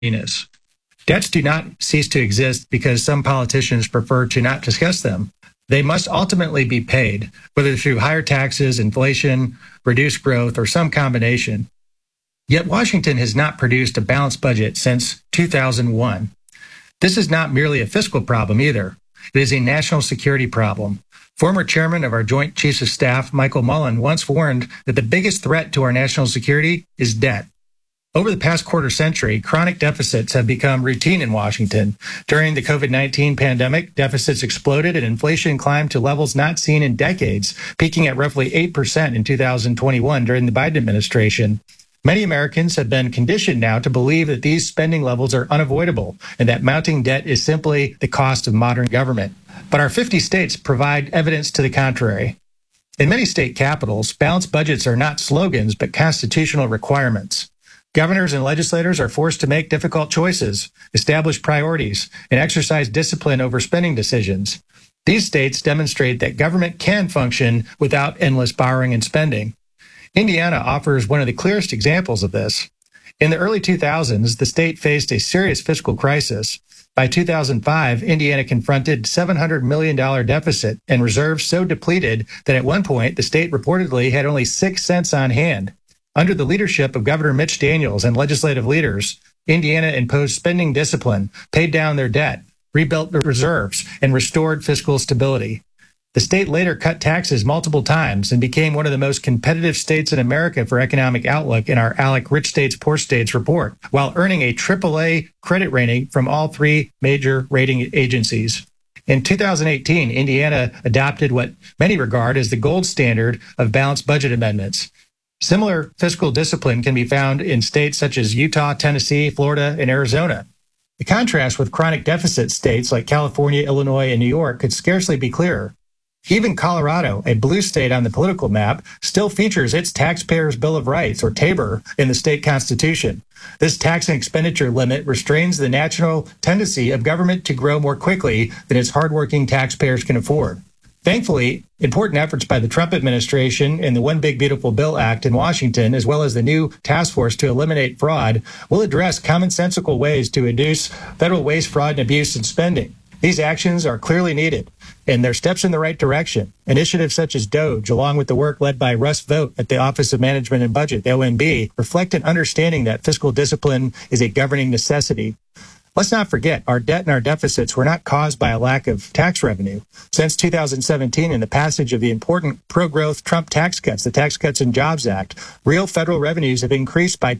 Venus. Debts do not cease to exist because some politicians prefer to not discuss them. They must ultimately be paid, whether through higher taxes, inflation, reduced growth, or some combination. Yet Washington has not produced a balanced budget since 2001. This is not merely a fiscal problem either. It is a national security problem. Former chairman of our Joint Chiefs of Staff, Michael Mullen, once warned that the biggest threat to our national security is debt. Over the past quarter century, chronic deficits have become routine in Washington. During the COVID-19 pandemic, deficits exploded and inflation climbed to levels not seen in decades, peaking at roughly 8% in 2021 during the Biden administration. Many Americans have been conditioned now to believe that these spending levels are unavoidable and that mounting debt is simply the cost of modern government. But our 50 states provide evidence to the contrary. In many state capitals, balanced budgets are not slogans, but constitutional requirements. Governors and legislators are forced to make difficult choices, establish priorities, and exercise discipline over spending decisions. These states demonstrate that government can function without endless borrowing and spending. Indiana offers one of the clearest examples of this. In the early 2000s, the state faced a serious fiscal crisis. By 2005, Indiana confronted $700 million deficit and reserves so depleted that at one point the state reportedly had only 6 cents on hand. Under the leadership of Governor Mitch Daniels and legislative leaders, Indiana imposed spending discipline, paid down their debt, rebuilt their reserves, and restored fiscal stability. The state later cut taxes multiple times and became one of the most competitive states in America for economic outlook in our ALEC Rich States, Poor States report, while earning a AAA credit rating from all three major rating agencies. In 2018, Indiana adopted what many regard as the gold standard of balanced budget amendments. Similar fiscal discipline can be found in states such as Utah, Tennessee, Florida, and Arizona. The contrast with chronic deficit states like California, Illinois, and New York could scarcely be clearer. Even Colorado, a blue state on the political map, still features its Taxpayers' Bill of Rights, or TABOR, in the state constitution. This tax and expenditure limit restrains the natural tendency of government to grow more quickly than its hardworking taxpayers can afford. Thankfully, important efforts by the Trump administration and the One Big Beautiful Bill Act in Washington, as well as the new task force to eliminate fraud, will address commonsensical ways to reduce federal waste, fraud, and abuse in spending. These actions are clearly needed, and they're steps in the right direction. Initiatives such as DOGE, along with the work led by Russ Vought at the Office of Management and Budget, the OMB, reflect an understanding that fiscal discipline is a governing necessity. Let's not forget, our debt and our deficits were not caused by a lack of tax revenue. Since 2017 and the passage of the important pro-growth Trump tax cuts, the Tax Cuts and Jobs Act, real federal revenues have increased by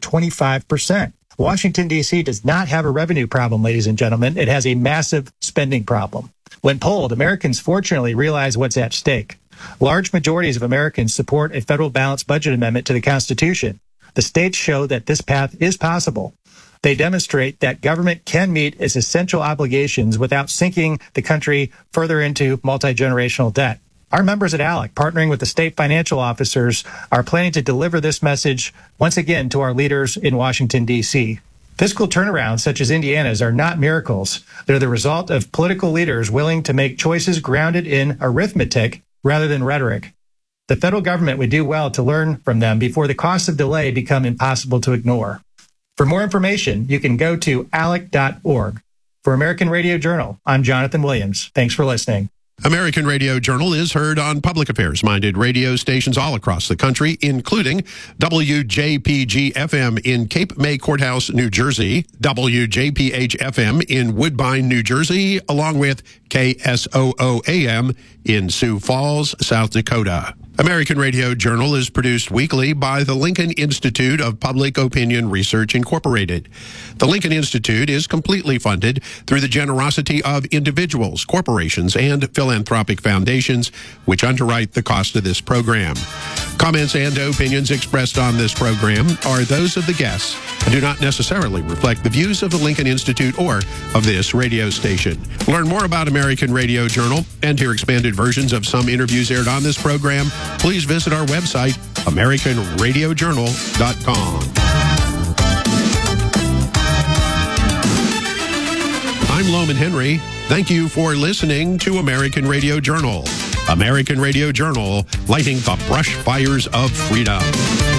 25%. Washington, D.C. does not have a revenue problem, ladies and gentlemen. It has a massive spending problem. When polled, Americans fortunately realize what's at stake. Large majorities of Americans support a federal balanced budget amendment to the Constitution. The states show that this path is possible. They demonstrate that government can meet its essential obligations without sinking the country further into multi-generational debt. Our members at ALEC, partnering with the state financial officers, are planning to deliver this message once again to our leaders in Washington, D.C. Fiscal turnarounds such as Indiana's are not miracles. They're the result of political leaders willing to make choices grounded in arithmetic rather than rhetoric. The federal government would do well to learn from them before the costs of delay become impossible to ignore. For more information, you can go to alec.org. For American Radio Journal, I'm Jonathan Williams. Thanks for listening. American Radio Journal is heard on public affairs-minded radio stations all across the country, including WJPG-FM in Cape May Courthouse, New Jersey, WJPH-FM in Woodbine, New Jersey, along with KSOO-AM in Sioux Falls, South Dakota. American Radio Journal is produced weekly by the Lincoln Institute of Public Opinion Research, Incorporated. The Lincoln Institute is completely funded through the generosity of individuals, corporations, and philanthropic foundations, which underwrite the cost of this program. Comments and opinions expressed on this program are those of the guests and do not necessarily reflect the views of the Lincoln Institute or of this radio station. Learn more about American Radio Journal and hear expanded versions of some interviews aired on this program. Please visit our website, AmericanRadioJournal.com. I'm Loman Henry. Thank you for listening to American Radio Journal. American Radio Journal, lighting the brush fires of freedom.